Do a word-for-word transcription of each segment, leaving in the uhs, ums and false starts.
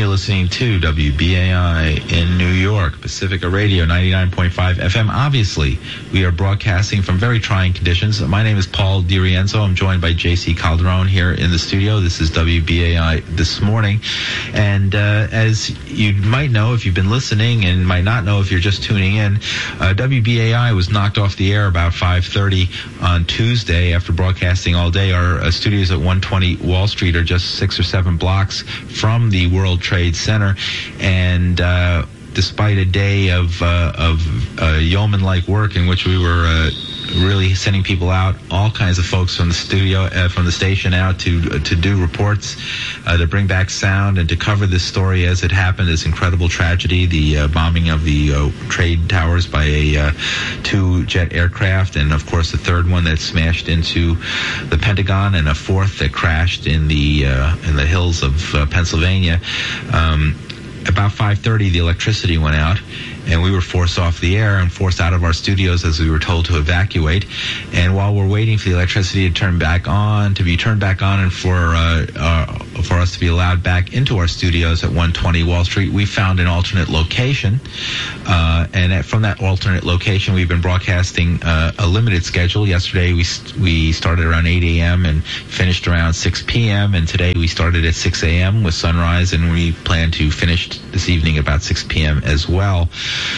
you're listening to W B A I in New York, Pacifica Radio, ninety-nine point five F M. Obviously, we are broadcasting from very trying conditions. My name is Paul DiRienzo. I'm joined by J C Calderon here in the studio. This is W B A I This Morning. And uh, as you might know if you've been listening, and might not know if you're just tuning in, uh, W B A I was knocked off the air about five thirty on Tuesday after broadcasting all day. Our uh, studios at one twenty Wall Street are just six or seven blocks from the World Trade Center, and uh, despite a day of uh, of uh, yeoman-like work in which we were uh, really sending people out, all kinds of folks from the studio, uh, from the station out to uh, to do reports, uh, to bring back sound and to cover this story as it happened, this incredible tragedy, the uh, bombing of the uh, trade towers by a uh, two jet aircraft, and of course the third one that smashed into the Pentagon, and a fourth that crashed in the uh, in the hills of uh, Pennsylvania. Um, about five thirty, the electricity went out, and we were forced off the air and forced out of our studios as we were told to evacuate. And while we're waiting for the electricity to turn back on, to be turned back on, and for uh, uh, for us to be allowed back into our studios at one twenty Wall Street, we found an alternate location. Uh, and at, from that alternate location, we've been broadcasting uh, a limited schedule. Yesterday, we we started around eight a.m. and finished around six p.m. And today, we started at six a.m. with sunrise, and we plan to finish this evening about six p.m. as well.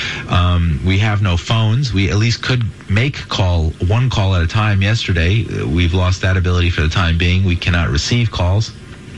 Um, we have no phones. We at least could make call one call at a time yesterday. We've lost that ability for the time being. We cannot receive calls.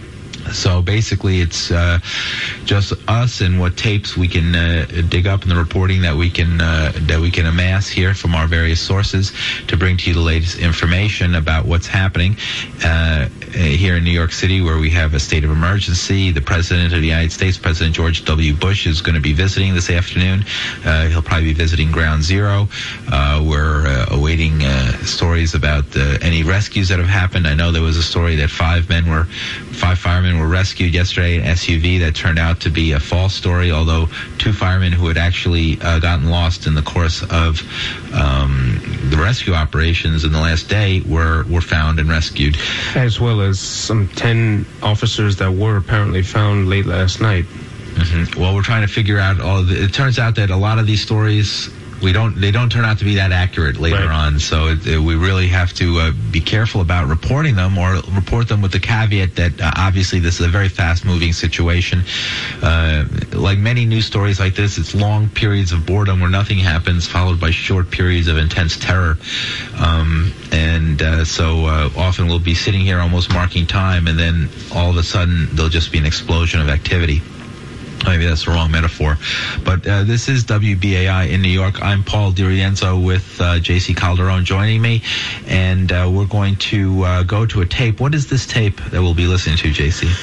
So basically, it's uh, just us and what tapes we can uh, dig up, and the reporting that we can uh, that we can amass here from our various sources to bring to you the latest information about what's happening uh, here in New York City, where we have a state of emergency. The President of the United States, President George W. Bush, is going to be visiting this afternoon. Uh, he'll probably be visiting Ground Zero. Uh, we're uh, awaiting uh, stories about uh, any rescues that have happened. I know there was a story that five men were, five firemen were rescued yesterday in an S U V. That turned out to be a false story, although two firemen who had actually uh, gotten lost in the course of um, the rescue operations in the last day were, were found and rescued. As well as some ten officers that were apparently found late last night. Mm-hmm. Well, we're trying to figure out all of the, it turns out that a lot of these stories, we don't, they don't turn out to be that accurate later right. on. So it, it, we really have to uh, be careful about reporting them, or report them with the caveat that uh, obviously this is a very fast-moving situation. Uh, like many news stories like this, it's long periods of boredom where nothing happens, followed by short periods of intense terror. Um, and uh, so uh, often we'll be sitting here almost marking time, and then all of a sudden there'll just be an explosion of activity. Maybe that's the wrong metaphor. But uh, this is W B A I in New York. I'm Paul DiRienzo with uh, J C Calderon joining me. And uh, we're going to uh, go to a tape. What is this tape that we'll be listening to, J C?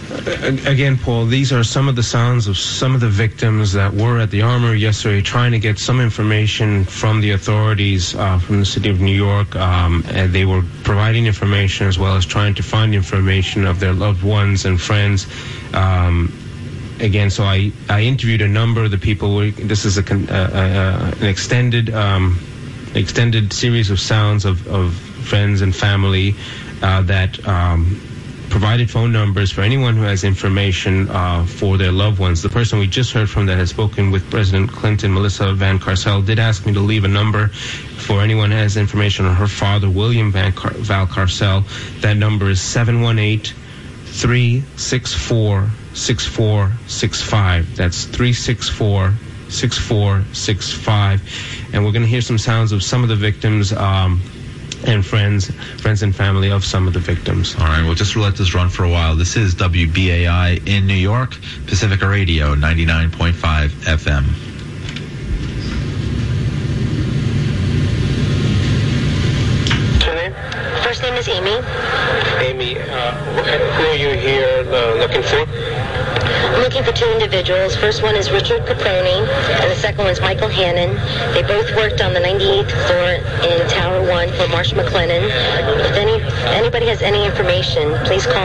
Again, Paul, these are some of the sounds of some of the victims that were at the Armory yesterday trying to get some information from the authorities uh, from the city of New York. Um, and they were providing information as well as trying to find information of their loved ones and friends. Um, Again, so I, I interviewed a number of the people. This is a, uh, uh, an extended um, extended series of sounds of, of friends and family uh, that um, provided phone numbers for anyone who has information uh, for their loved ones. The person we just heard from that has spoken with President Clinton, Melissa Van Carcel, did ask me to leave a number for anyone who has information on her father, William Van Car- Val Carcel. That number is seven one eight, three six four, six four six five. That's three six four, six four six five. And we're going to hear some sounds of some of the victims um, and friends, friends and family of some of the victims. All right, we'll just let this run for a while. This is W B A I in New York, Pacifica Radio, ninety-nine point five F M. First name is Amy. Amy, uh, who are you here uh, looking for? I'm looking for two individuals. First one is Richard Caproni, and the second one is Michael Hannon. They both worked on the ninety-eighth floor in Tower one for Marsh McLennan. If any anybody has any information, please call me.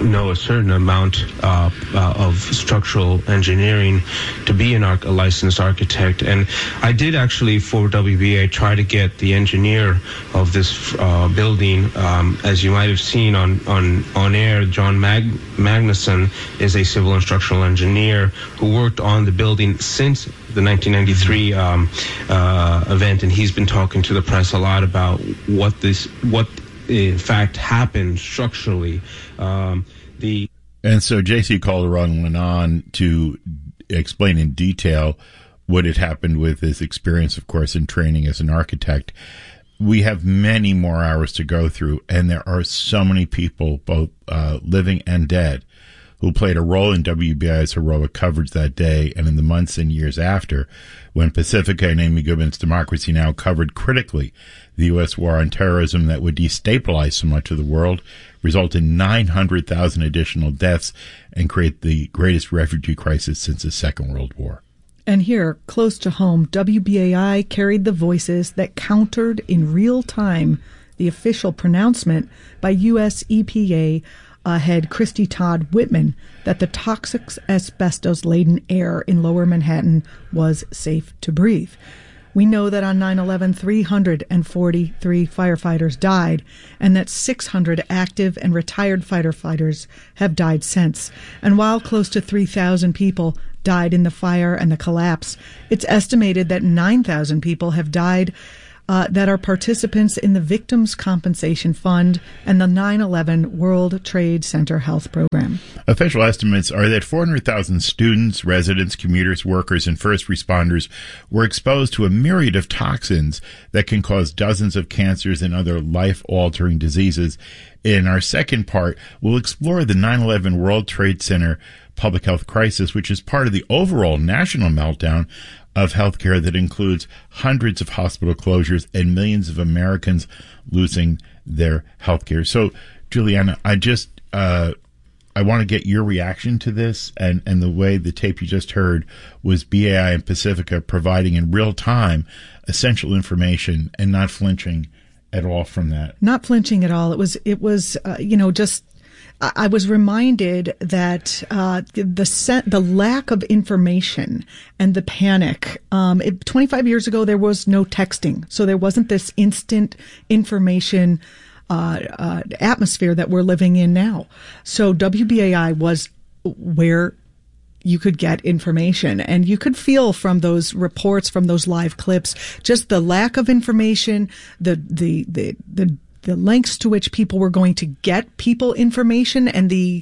know a certain amount uh, uh, of structural engineering to be an arch- a licensed architect. And I did actually, for W B A, try to get the engineer of this uh, building. Um, as you might have seen on, on, on air, John Mag- Magnuson is a civil and structural engineer who worked on the building since the nineteen ninety-three um, uh, event, and he's been talking to the press a lot about what this, what in fact happened structurally. Um, the and so J C Calderon went on to explain in detail what had happened with his experience, of course, in training as an architect. We have many more hours to go through, and there are so many people, both uh, living and dead, who played a role in W B I's heroic coverage that day and in the months and years after, when Pacifica and Amy Goodman's Democracy Now! Covered critically the U S war on terrorism that would destabilize so much of the world, result in nine hundred thousand additional deaths, and create the greatest refugee crisis since the Second World War. And here, close to home, W B A I carried the voices that countered in real time the official pronouncement by U S E P A uh, head Christy Todd Whitman that the toxic asbestos-laden air in lower Manhattan was safe to breathe. We know that on nine eleven, three hundred forty-three firefighters died, and that six hundred active and retired firefighters have died since. And while close to three thousand people died in the fire and the collapse, it's estimated that nine thousand people have died uh, that are participants in the Victims' Compensation Fund and the nine eleven World Trade Center Health Program. Official estimates are that four hundred thousand students, residents, commuters, workers, and first responders were exposed to a myriad of toxins that can cause dozens of cancers and other life-altering diseases. In our second part, we'll explore the nine eleven World Trade Center public health crisis, which is part of the overall national meltdown of healthcare that includes hundreds of hospital closures and millions of Americans losing their healthcare. So, Juliana, I just uh, I want to get your reaction to this, and, and the way the tape you just heard was B A I and Pacifica providing in real time essential information and not flinching at all from that. Not flinching at all. It was, it was, uh, you know, just, I was reminded that uh, the set, the lack of information and the panic. Um, it, twenty-five years ago, there was no texting, so there wasn't this instant information uh, uh, atmosphere that we're living in now. So W B A I was where you could get information, and you could feel from those reports, from those live clips, just the lack of information, the the the the, the lengths to which people were going to get people information, and the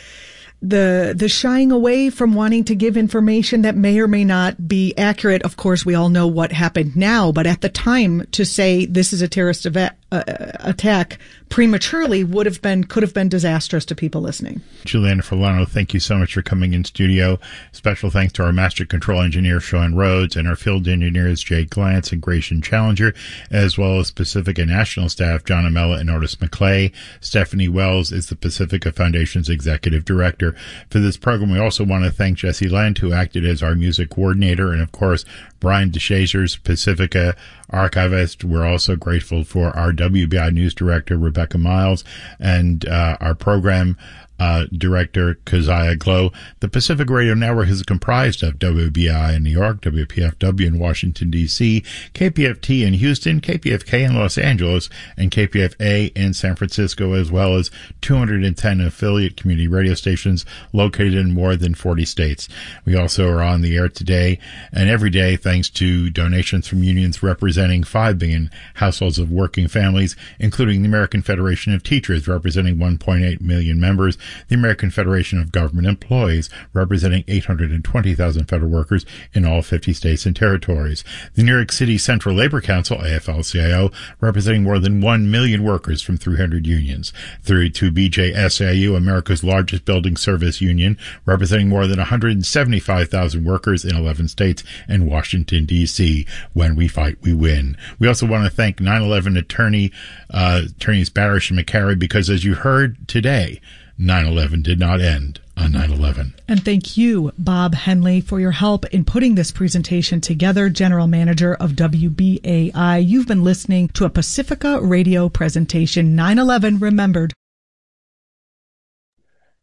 the the shying away from wanting to give information that may or may not be accurate. Of course, we all know what happened now, but at the time, to say this is a terrorist eva- uh, attack prematurely would have been, could have been disastrous to people listening. Juliana Furlano, thank you so much for coming in studio. Special thanks to our master control engineer, Sean Rhodes, and our field engineers, Jay Glantz and Grayson Challenger, as well as Pacifica National staff, John Amella and Otis McClay. Stephanie Wells is the Pacifica Foundation's executive director. For this program, we also want to thank Jesse Lent, who acted as our music coordinator, and of course, Brian DeShazer's Pacifica archivist. We're also grateful for our W B I news director, Rebecca Miles, and uh, our program uh, director, Keziah Glow. The Pacific Radio Network is comprised of W B I in New York, W P F W in Washington, D C, K P F T in Houston, K P F K in Los Angeles, and K P F A in San Francisco, as well as two hundred ten affiliate community radio stations located in more than forty states. We also are on the air today and every day thanks to donations from unions representing five billion households of working families, including the American Federation of Teachers, representing one point eight million members, the American Federation of Government Employees, representing eight hundred twenty thousand federal workers in all fifty states and territories, the New York City Central Labor Council, A F L C I O, representing more than one million workers from three hundred unions, through to B J S A U, America's largest building service union, representing more than one hundred seventy-five thousand workers in eleven states and Washington, D C. When we fight, we win. We also want to thank nine eleven attorney, uh, attorneys Barish and McCary, because as you heard today, nine eleven did not end on nine eleven. And thank you, Bob Henley, for your help in putting this presentation together, General Manager of W B A I. You've been listening to a Pacifica Radio presentation, nine eleven Remembered.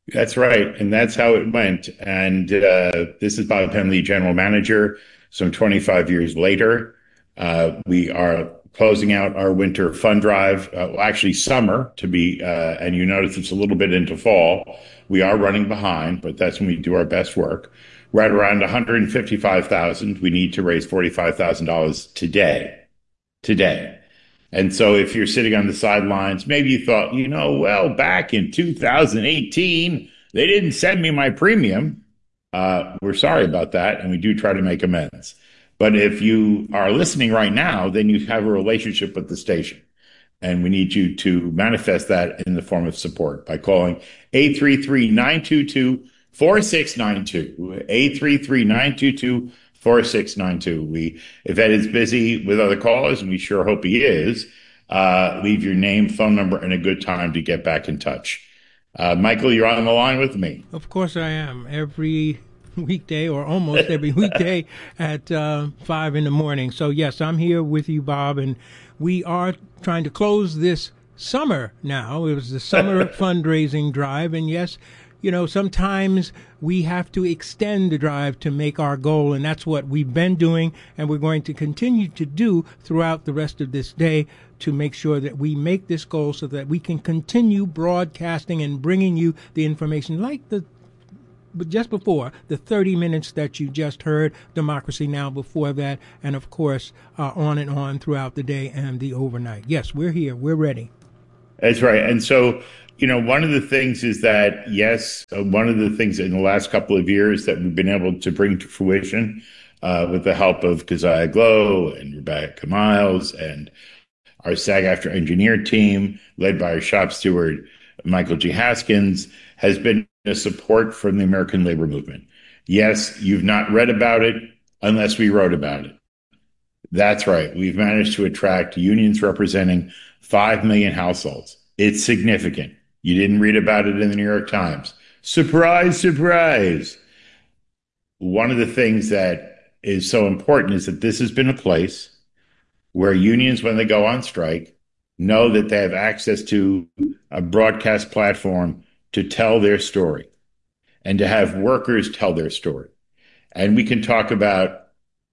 That's right. And that's how it went. And uh, this is Bob Henley, general manager. Some twenty-five years later, uh, we are closing out our winter fund drive, uh, well, actually summer to be, uh, and you notice it's a little bit into fall. We are running behind, but that's when we do our best work. We're at around one hundred fifty-five thousand. We need to raise forty-five thousand dollars today, today. And so if you're sitting on the sidelines, maybe you thought, you know, well, back in two thousand eighteen, they didn't send me my premium. Uh, we're sorry about that, and we do try to make amends. But if you are listening right now, then you have a relationship with the station. And we need you to manifest that in the form of support by calling eight three three, nine two two, four six nine two. eight three three, nine two two, four six nine two. We, if Ed is busy with other callers, and we sure hope he is, uh, leave your name, phone number, and a good time to get back in touch. Uh, Michael, you're on the line with me. Of course I am. Every weekday, or almost every weekday at uh, five in the morning. So, yes, I'm here with you, Bob, and we are trying to close this summer now. It was the summer fundraising drive, and yes, you know, sometimes we have to extend the drive to make our goal, and that's what we've been doing, and we're going to continue to do throughout the rest of this day to make sure that we make this goal so that we can continue broadcasting and bringing you the information like the But just before, the thirty minutes that you just heard, Democracy Now! Before that, and of course, uh, on and on throughout the day and the overnight. Yes, we're here. We're ready. That's right. And so, you know, one of the things is that, yes, uh, one of the things in the last couple of years that we've been able to bring to fruition uh, with the help of Keziah Glow and Rebecca Miles and our SAG-AFTRA engineer team, led by our shop steward, Michael G. Haskins, has been a support from the American labor movement. Yes, you've not read about it unless we wrote about it. That's right. We've managed to attract unions representing five million households. It's significant. You didn't read about it in the New York Times. Surprise, surprise. One of the things that is so important is that this has been a place where unions, when they go on strike, know that they have access to a broadcast platform to tell their story and to have workers tell their story. And we can talk about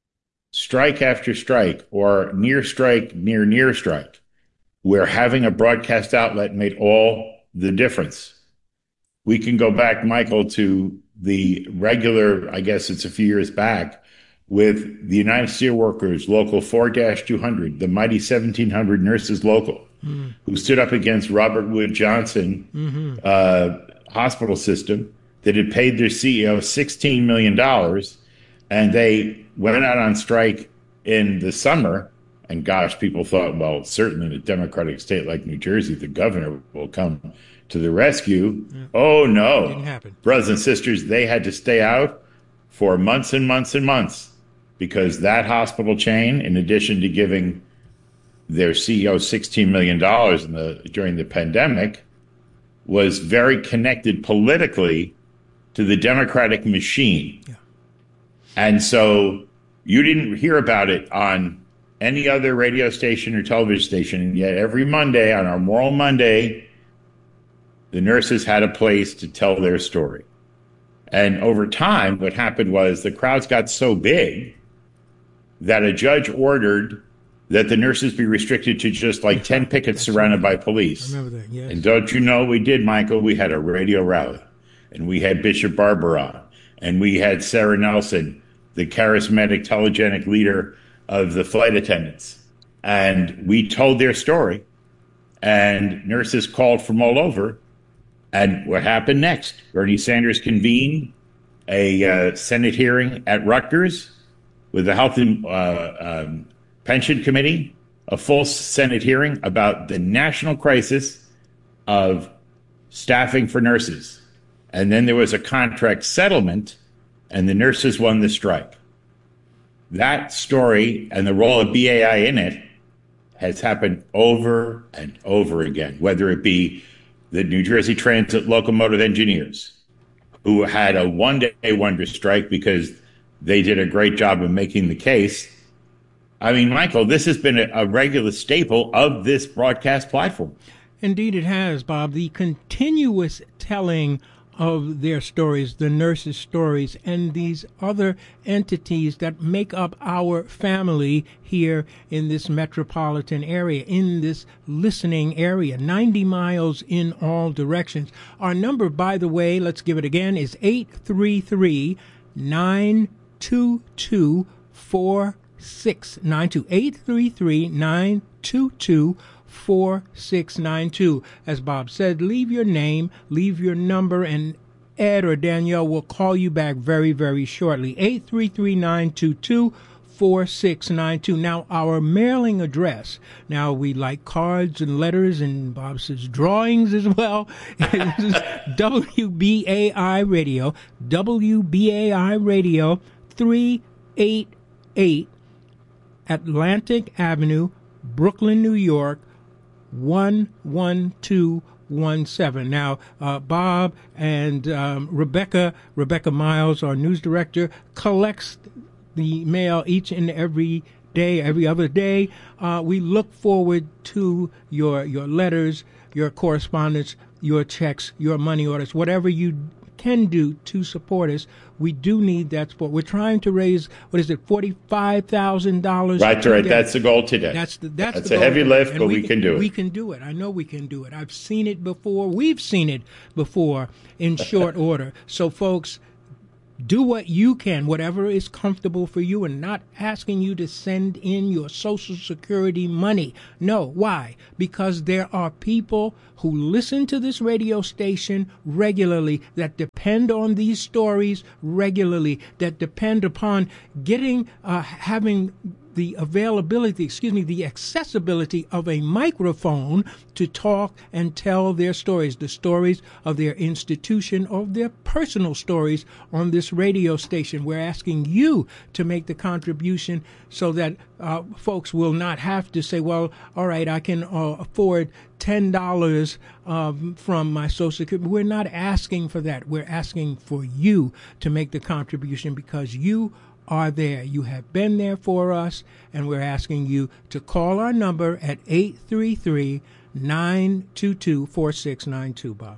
strike after strike or near strike, near, near strike, where having a broadcast outlet made all the difference. We can go back, Michael, to the regular, I guess it's a few years back, with the United Steelworkers Local four dash two hundred, the mighty seventeen hundred nurses local, mm. who stood up against Robert Wood Johnson mm-hmm. uh, hospital system that had paid their C E O sixteen million dollars, and they went out on strike in the summer. And gosh, people thought, well, certainly in a democratic state like New Jersey, the governor will come to the rescue. Yeah. Oh, no. Didn't happen. Brothers and sisters, they had to stay out for months and months and months because that hospital chain, in addition to giving their C E O sixteen million dollars in the, during the pandemic, was very connected politically to the Democratic machine. Yeah. And so you didn't hear about it on any other radio station or television station. And yet every Monday, on our Moral Monday, the nurses had a place to tell their story. And over time, what happened was the crowds got so big that a judge ordered that the nurses be restricted to just like ten pickets surrounded by police. I remember that, yes. And don't you know what we did, Michael? We had a radio rally, and we had Bishop Barber on, and we had Sarah Nelson, the charismatic, telegenic leader of the flight attendants. And we told their story, and nurses called from all over. And what happened next? Bernie Sanders convened a uh, Senate hearing at Rutgers with the Health and uh, um, Pension Committee, a full Senate hearing about the national crisis of staffing for nurses. And then there was a contract settlement, and the nurses won the strike. That story and the role of B A I in it has happened over and over again, whether it be the New Jersey Transit Locomotive Engineers, who had a one-day wonder strike because they did a great job of making the case. I mean, Michael, this has been a, a regular staple of this broadcast platform. Indeed it has, Bob. The continuous telling of their stories, the nurses' stories, and these other entities that make up our family here in this metropolitan area, in this listening area, ninety miles in all directions. Our number, by the way, let's give it again, is eight three three, nine two two, four six nine two. eight three three, nine two two, four six nine two. As Bob said, leave your name, leave your number, and Ed or Danielle will call you back very, very shortly. eight three three, nine two two, four six nine two. Now, our mailing address, now we like cards and letters, and Bob says drawings as well. It's W B A I Radio, W B A I Radio, three eighty-eight Atlantic Avenue, Brooklyn, New York, one one two one seven. Now, uh, Bob and um, Rebecca, Rebecca Miles, our news director, collects the mail each and every day, every other day. Uh, we look forward to your your letters, your correspondence, your checks, your money orders, whatever you can do to support us. We do need that support. We're trying to raise, what is it, forty-five thousand dollars? Right, right. That's the goal today. That's the, that's, that's the a goal heavy lift, and but we, we can, can do it. We can do it. I know we can do it. I've seen it before. We've seen it before in short order. So, folks, do what you can, whatever is comfortable for you, and not asking you to send in your Social Security money. No. Why? Because there are people who listen to this radio station regularly, that depend on these stories regularly, that depend upon getting, uh, having the availability, excuse me, the accessibility of a microphone to talk and tell their stories, the stories of their institution, of their personal stories on this radio station. We're asking you to make the contribution so that uh, folks will not have to say, well, all right, I can uh, afford ten dollars um, from my Social Security. We're not asking for that. We're asking for you to make the contribution, because you are there. You have been there for us, and we're asking you to call our number at eight three three, nine two two, four six nine two, Bob.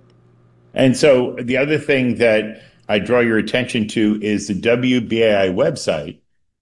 And so the other thing that I draw your attention to is the W B A I website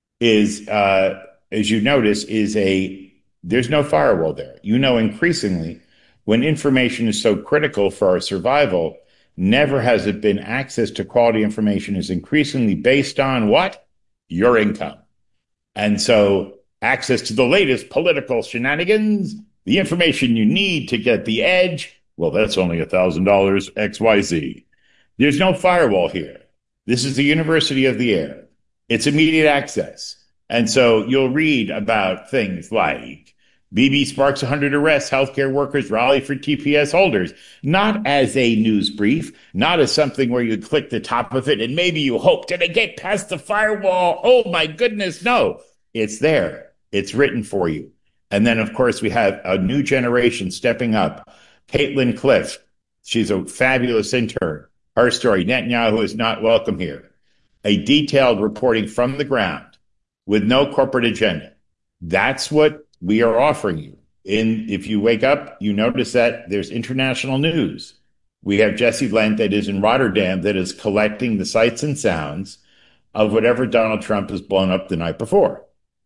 is, uh, as you notice, is a, there's no firewall there. You know, increasingly, when information is so critical for our survival, never has it been access to quality information is increasingly based on what? Your income. And so access to the latest political shenanigans, the information you need to get the edge, well, that's only one thousand dollars X Y Z. There's no firewall here. This is the University of the Air. It's immediate access. And so you'll read about things like B B sparks one hundred arrests, healthcare workers rally for T P S holders, not as a news brief, not as something where you click the top of it and maybe you hope, did I get past the firewall? Oh my goodness, no. It's there. It's written for you. And then, of course, we have a new generation stepping up. Caitlin Cliff, she's a fabulous intern. Her story, Netanyahu is not welcome here. A detailed reporting from the ground with no corporate agenda. That's what we are offering you. In if you wake up, you notice that there's international news. We have Jesse Lent that is in Rotterdam that is collecting the sights and sounds of whatever Donald Trump has blown up the night before.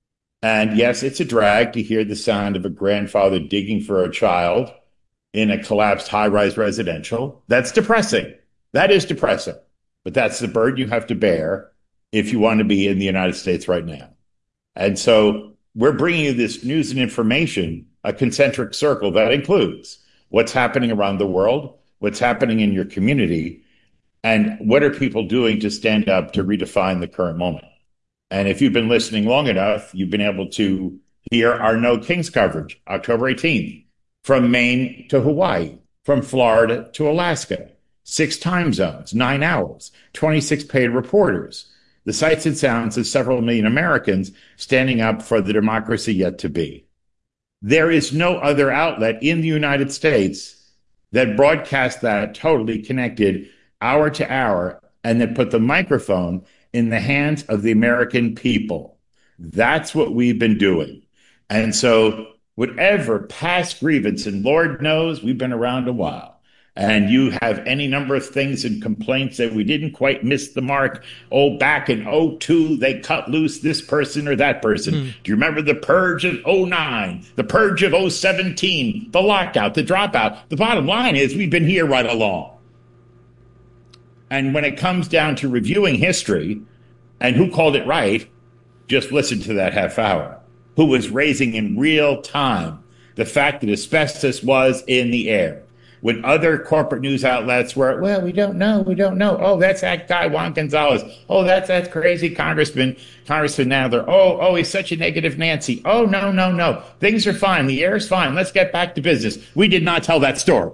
And yes, it's a drag to hear the sound of a grandfather digging for a child in a collapsed high-rise residential. That's depressing. That is depressing. But that's the burden you have to bear if you want to be in the United States right now. And so we're bringing you this news and information, a concentric circle that includes what's happening around the world, what's happening in your community, and what are people doing to stand up to redefine the current moment. And if you've been listening long enough, you've been able to hear our No Kings coverage, October eighteenth, from Maine to Hawaii, from Florida to Alaska, six time zones, nine hours, twenty-six paid reporters, the sights and sounds of several million Americans standing up for the democracy yet to be. There is no other outlet in the United States that broadcasts that totally connected hour to hour and that put the microphone in the hands of the American people. That's what we've been doing. And so whatever past grievance, and Lord knows we've been around a while, and you have any number of things and complaints that we didn't quite miss the mark. Oh, back in oh two, they cut loose this person or that person. Mm. Do you remember the purge of oh nine, the purge of oh seventeen, the lockout, the dropout? The bottom line is we've been here right along. And when it comes down to reviewing history and who called it right, just listen to that half hour. Who was raising in real time the fact that asbestos was in the air. When other corporate news outlets were, well, we don't know, we don't know. Oh, that's that guy, Juan Gonzalez. Oh, that's that crazy congressman, Congressman Nadler. Oh, oh, he's such a negative Nancy. Oh, no, no, no. Things are fine. The air is fine. Let's get back to business. We did not tell that story.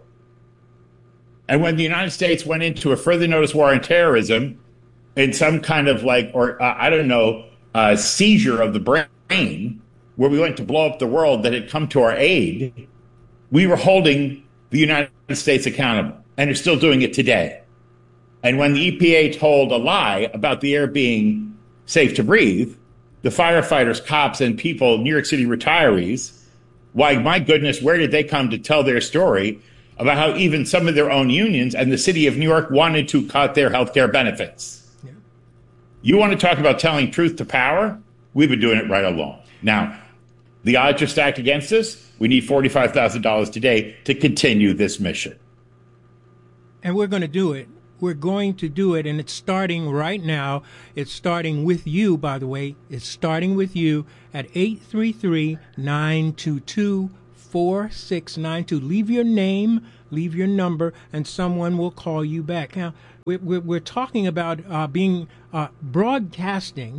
And when the United States went into a further notice war on terrorism in some kind of like, or uh, I don't know, uh, seizure of the brain, where we went to blow up the world that had come to our aid, we were holding the United States accountable, and are still doing it today. And when the E P A told a lie about the air being safe to breathe, the firefighters, cops, and people, New York City retirees, why, my goodness, where did they come to tell their story about how even some of their own unions and the city of New York wanted to cut their health care benefits? Yeah. You want to talk about telling truth to power? We've been doing it right along. Now, the odds are stacked against us. We need forty-five thousand dollars today to continue this mission. And we're going to do it. We're going to do it, and it's starting right now. It's starting with you, by the way. It's starting with you at eight three three, nine two two, four six nine two. Leave your name, leave your number, and someone will call you back. Now, we're, we're, we're talking about uh, being uh, broadcasting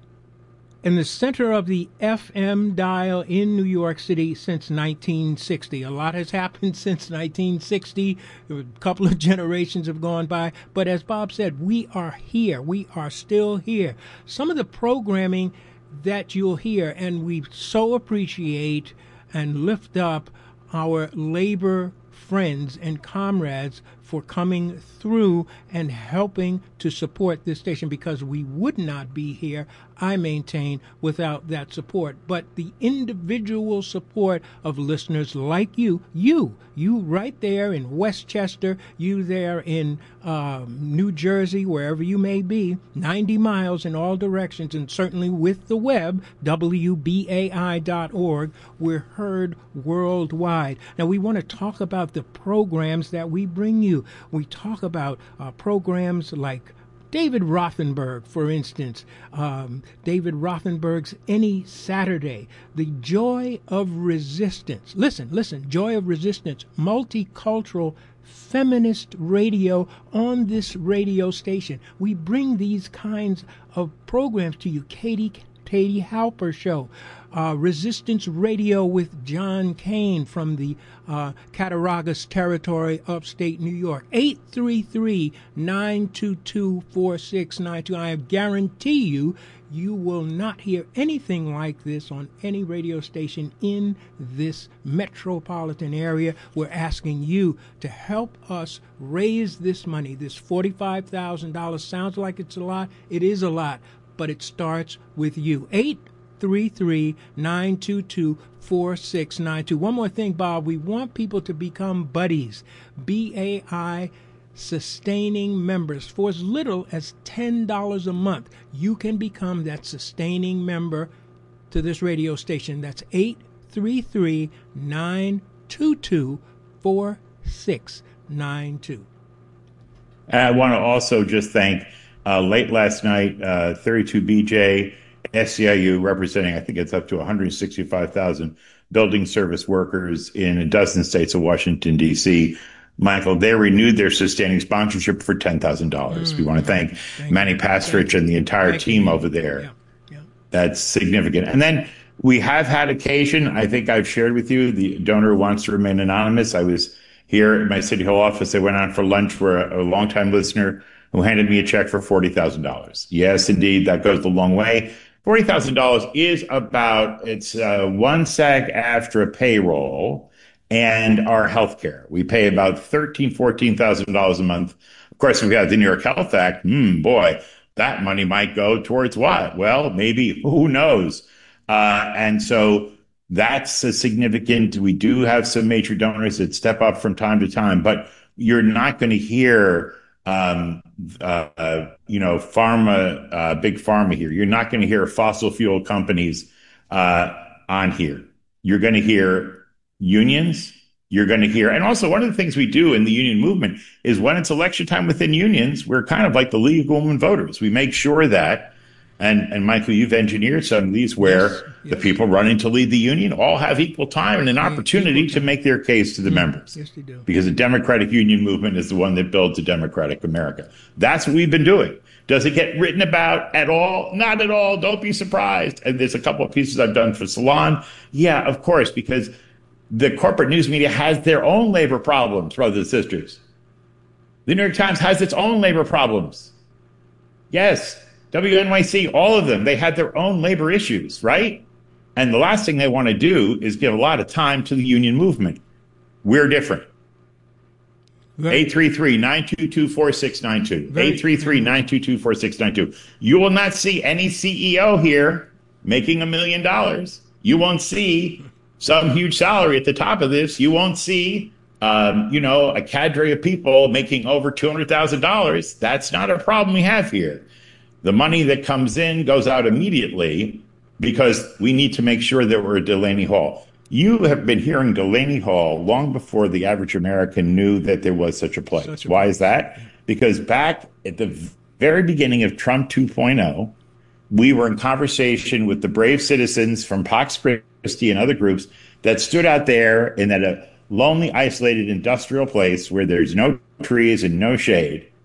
in the center of the F M dial in New York City since nineteen sixty. A lot has happened since nineteen sixty. A couple of generations have gone by. But as Bob said, we are here. We are still here. Some of the programming that you'll hear, and we so appreciate and lift up our labor friends and comrades for coming through and helping to support this station, because we would not be here, I maintain, without that support. But the individual support of listeners like you, you, you right there in Westchester, you there in um, New Jersey, wherever you may be, ninety miles in all directions, and certainly with the web, W B A I dot org, we're heard worldwide. Now, we want to talk about the programs that we bring you. We talk about uh, programs like David Rothenberg, for instance. Um, David Rothenberg's Any Saturday, The Joy of Resistance. Listen, listen, Joy of Resistance, multicultural feminist radio on this radio station. We bring these kinds of programs to you. Katie Katie Halper Show, uh, Resistance Radio with John Kane from the uh, Cattaraugus Territory, upstate New York. eight three three, nine two two, four six nine two. I guarantee you, you will not hear anything like this on any radio station in this metropolitan area. We're asking you to help us raise this money. This forty-five thousand dollars sounds like it's a lot. It is a lot, but it starts with you. eight three three, nine two two, four six nine two. One more thing, Bob. We want people to become buddies. B A I sustaining members. For as little as ten dollars a month, you can become that sustaining member to this radio station. That's eight three three, nine two two, four six nine two. And I want to also just thank uh, late last night, uh, thirty-two B J, S C I U, representing, I think it's up to one hundred sixty-five thousand building service workers in a dozen states of Washington, D C. Michael, they renewed their sustaining sponsorship for ten thousand dollars. Mm, we want to thank, thank Manny Pastrich and the entire thank team you. over there. Yeah, yeah. That's significant. And then we have had occasion, I think I've shared with you, the donor wants to remain anonymous. I was here at my City Hall office. I went out for lunch for a, a longtime listener who handed me a check for forty thousand dollars. Yes, indeed, that goes a long way. forty thousand dollars is about, it's uh, one SAG after a payroll and our health care. We pay about thirteen thousand dollars, fourteen thousand dollars a month. Of course, we've got the New York Health Act. Hmm, boy, that money might go towards what? Well, maybe, who knows? Uh, and so that's a significant, we do have some major donors that step up from time to time, but you're not going to hear, um, uh, uh, you know, pharma, uh, big pharma here. You're not going to hear fossil fuel companies uh, on here. You're going to hear unions. You're going to hear, and also one of the things we do in the union movement is when it's election time within unions, we're kind of like the League of Women Voters. We make sure that, and, and Michael, you've engineered some of these where yes, yes. the people running to lead the union all have equal time and an opportunity to make their case to the mm, members. Yes, they do. Because the Democratic Union Movement is the one that builds a democratic America. That's what we've been doing. Does it get written about at all? Not at all. Don't be surprised. And there's a couple of pieces I've done for Salon. Yeah, of course, because the corporate news media has their own labor problems, brothers and sisters. The New York Times has its own labor problems. Yes, W N Y C, all of them, they had their own labor issues, right? And the last thing they want to do is give a lot of time to the union movement. We're different. eight three three, nine two two, four six nine two. eight three three, nine two two, four six nine two. You will not see any C E O here making a million dollars. You won't see some huge salary at the top of this. You won't see, um, you know, a cadre of people making over two hundred thousand dollars. That's not a problem we have here. The money that comes in goes out immediately because we need to make sure that we're at Delaney Hall. You have been hearing Delaney Hall long before the average American knew that there was such a place. Such a Why place. Is that? Because back at the very beginning of Trump two point oh, we were in conversation with the brave citizens from Pax Christi and other groups that stood out there in that a lonely, isolated industrial place where there's no trees and no shade.